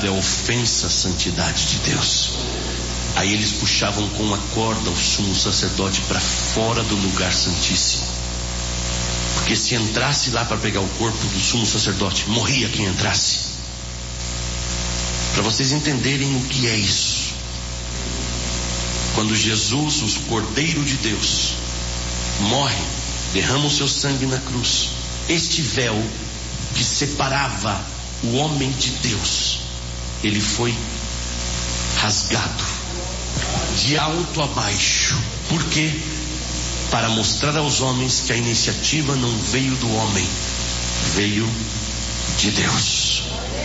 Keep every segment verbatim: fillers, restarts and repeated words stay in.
pecado é ofensa à santidade de Deus. Aí eles puxavam com uma corda o sumo sacerdote para fora do lugar santíssimo, porque se entrasse lá para pegar o corpo do sumo sacerdote, morria quem entrasse. Para vocês entenderem o que é isso, quando Jesus, o Cordeiro de Deus, morre, derrama o seu sangue na cruz, este véu que separava o homem de Deus, ele foi rasgado de alto a baixo. Por quê? Para mostrar aos homens que a iniciativa não veio do homem, veio de Deus.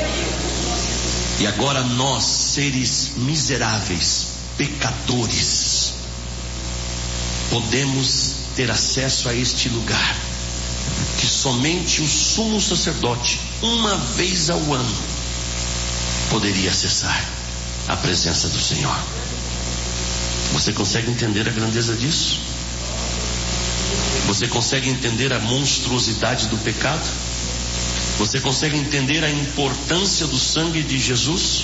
E agora nós, seres miseráveis, pecadores, podemos ter acesso a este lugar que somente o sumo sacerdote, uma vez ao ano, poderia acessar a presença do Senhor. Você consegue entender a grandeza disso? Você consegue entender a monstruosidade do pecado? Você consegue entender a importância do sangue de Jesus?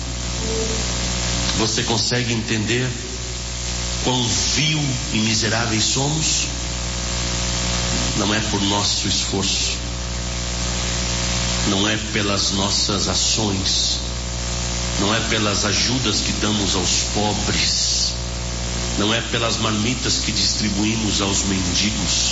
Você consegue entender quão vil e miseráveis somos? Não é por nosso esforço, não é pelas nossas ações, não é pelas ajudas que damos aos pobres, não é pelas marmitas que distribuímos aos mendigos,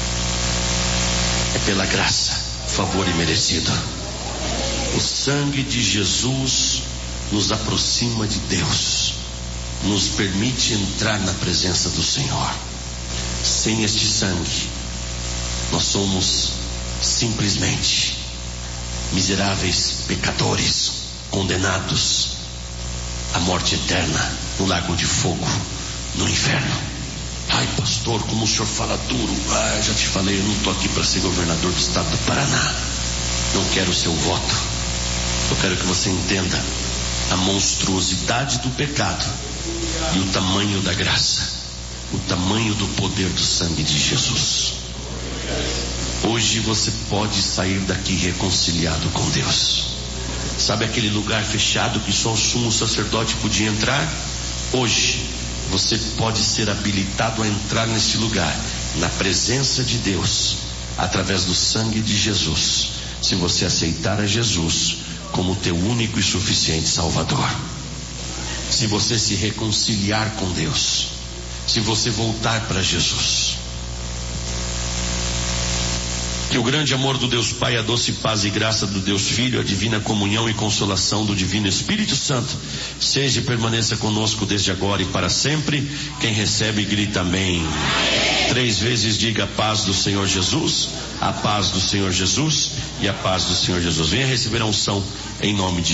é pela graça, favor imerecido. O sangue de Jesus nos aproxima de Deus, nos permite entrar na presença do Senhor. Sem este sangue, nós somos simplesmente miseráveis pecadores, condenados à morte eterna, no lago de fogo, no inferno. Ai, pastor, como o senhor fala duro. Ah, já te falei, eu não estou aqui para ser governador do estado do Paraná. Não quero o seu voto. Eu quero que você entenda a monstruosidade do pecado e o tamanho da graça, o tamanho do poder do sangue de Jesus. Hoje você pode sair daqui reconciliado com Deus. Sabe aquele lugar fechado que só o sumo sacerdote podia entrar? Hoje você pode ser habilitado a entrar nesse lugar, na presença de Deus, através do sangue de Jesus, se você aceitar a Jesus como teu único e suficiente Salvador. Se você se reconciliar com Deus, se você voltar para Jesus. Que o grande amor do Deus Pai, a doce paz e graça do Deus Filho, a divina comunhão e consolação do Divino Espírito Santo, seja e permaneça conosco desde agora e para sempre. Quem recebe, grita amém. Amém. Três vezes diga a paz do Senhor Jesus, a paz do Senhor Jesus e a paz do Senhor Jesus. Venha receber a unção em nome de